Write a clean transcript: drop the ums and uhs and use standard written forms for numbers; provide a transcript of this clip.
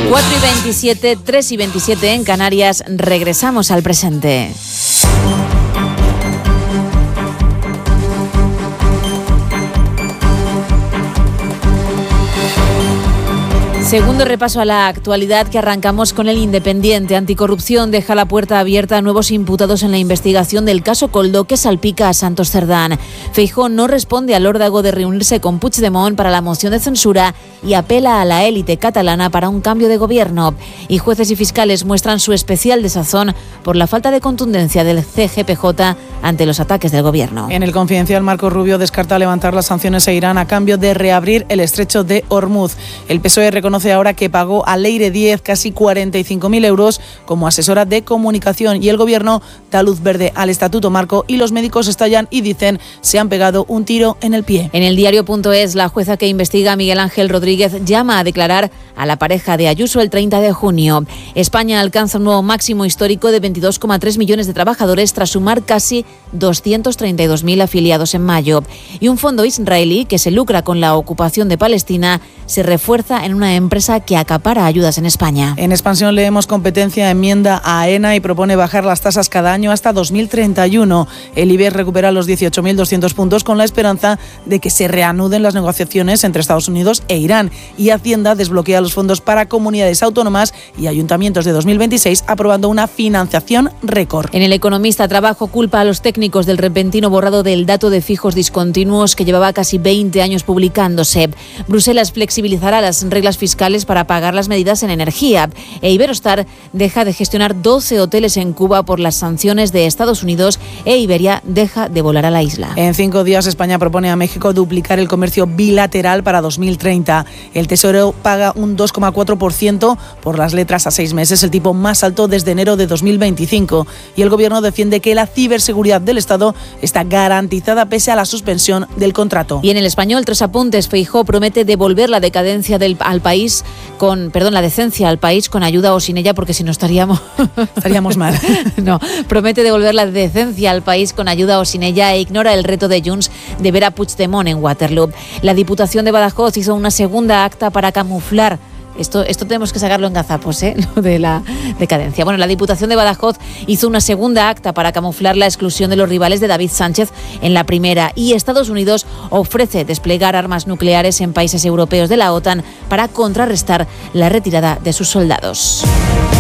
4:27, 3:27 en Canarias. Regresamos al presente. Segundo repaso a la actualidad, que arrancamos con El Independiente. Anticorrupción deja la puerta abierta a nuevos imputados en la investigación del caso Koldo, que salpica a Santos Cerdán. Feijóo no responde al órdago de reunirse con Puigdemont para la moción de censura y apela a la élite catalana para un cambio de gobierno. Y jueces y fiscales muestran su especial desazón por la falta de contundencia del CGPJ ante los ataques del gobierno. En El Confidencial, Marco Rubio descarta levantar las sanciones a Irán a cambio de reabrir el estrecho de Hormuz. El PSOE reconoce ahora que pagó a Leire Díez casi 45.000 euros como asesora de comunicación, y el gobierno da luz verde al Estatuto Marco y los médicos estallan y dicen se han pegado un tiro en el pie. En el diario.es, la jueza que investiga a Miguel Ángel Rodríguez llama a declarar a la pareja de Ayuso el 30 de junio. España alcanza un nuevo máximo histórico de 22,3 millones de trabajadores tras sumar casi 232.000 afiliados en mayo. Y un fondo israelí que se lucra con la ocupación de Palestina se refuerza en una empresa que acapara ayudas en España. En Expansión leemos: competencia enmienda a AENA y propone bajar las tasas cada año hasta 2031. El IBEX recupera los 18.200 puntos con la esperanza de que se reanuden las negociaciones entre Estados Unidos e Irán. Y Hacienda desbloquea los fondos para comunidades autónomas y ayuntamientos de 2026, aprobando una financiación récord. En El Economista, Trabajo culpa a los técnicos del repentino borrado del dato de fijos discontinuos que llevaba casi 20 años publicándose. Bruselas flexibilizará las reglas fiscales para pagar las medidas en energía. E Iberostar deja de gestionar 12 hoteles en Cuba por las sanciones de Estados Unidos, e Iberia deja de volar a la isla. En 5 días, España propone a México duplicar el comercio bilateral para 2030. El Tesoro paga un 2,4% por las letras a 6 meses, el tipo más alto desde enero de 2025. Y el Gobierno defiende que la ciberseguridad del Estado está garantizada pese a la suspensión del contrato. Y en El Español, 3 apuntes. Feijóo promete devolver la decencia al país con ayuda o sin ella, porque si no estaríamos mal. No, promete devolver la decencia al país con ayuda o sin ella e ignora el reto de Junts de ver a Puigdemont en Waterloo. La Diputación de Badajoz hizo una segunda acta para camuflar. Esto tenemos que sacarlo en gazapos, lo de la decadencia. Bueno, la Diputación de Badajoz hizo una segunda acta para camuflar la exclusión de los rivales de David Sánchez en la primera, y Estados Unidos ofrece desplegar armas nucleares en países europeos de la OTAN para contrarrestar la retirada de sus soldados.